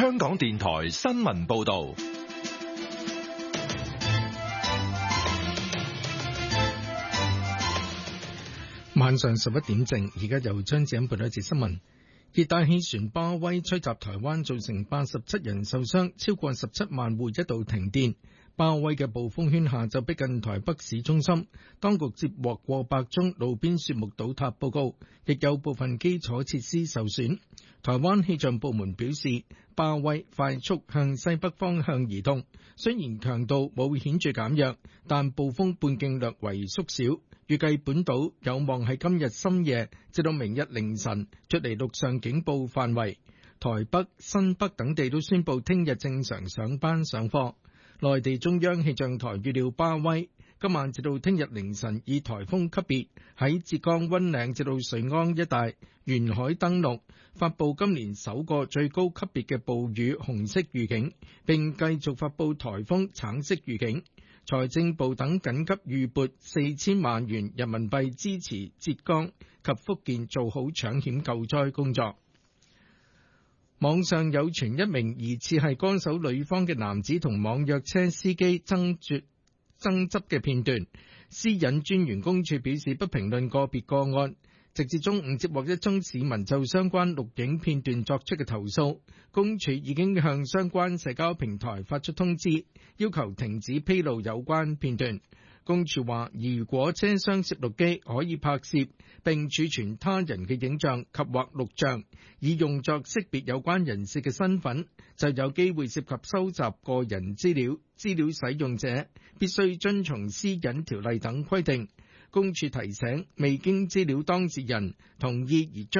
香港電台新聞報道。 晚上11點正，而家由張子欣報道一節新聞。熱帶氣旋巴威吹襲台灣，造成87人受傷，超過17萬戶一度停電。巴威嘅暴風圈下晝逼近台北市中心，當局接獲過百宗路邊樹木倒塌報告，亦有部分基礎設施受損。台灣氣象部門表示，巴威快速向西北方向移動，雖然強度冇顯著減弱，但暴風半徑略為縮小。預計本島有望喺今日深夜至到明日凌晨脫離陸上警報範圍。台北、新北等地都宣布聽日正常上班上課。內地中央氣象台預料巴威今晚至到聽日凌晨以颱風級別喺浙江溫嶺至到瑞安一帶沿海登陸，發布今年首個最高級別嘅暴雨紅色預警，並繼續發布颱風橙色預警。財政部等緊急預撥4000萬元人民幣支持浙江及福建做好搶險救災工作。網上有傳一名疑似係歌手女方嘅男子同網約車司機爭執嘅片段，私隱專員公署表示不評論個別個案。直至中午接獲一宗市民就相關錄影片段作出嘅投訴，公署已經向相關社交平台發出通知，要求停止披露有關片段。公署話，如果車廂攝錄機可以拍攝並儲存他人嘅影像及或錄像，以用作識別有關人士嘅身份，就有機會涉及收集個人資料。資料使用者必須遵從私隱條例等規定。公署提醒，未經資料當事人同意而將